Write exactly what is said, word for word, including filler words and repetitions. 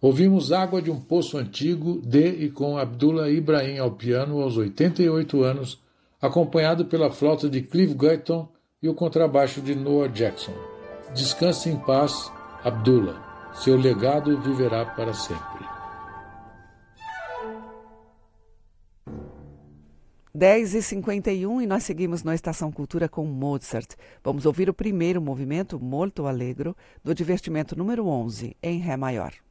Ouvimos Água de um Poço Antigo, de e com Abdullah Ibrahim ao piano aos oitenta e oito anos, acompanhado pela flauta de Clive Guyton e o contrabaixo de Noah Jackson. Descanse em paz, Abdullah. Seu legado viverá para sempre. dez e cinquenta e um e nós seguimos na Estação Cultura com Mozart. Vamos ouvir o primeiro movimento, Molto Allegro, do divertimento número onze, em Ré maior.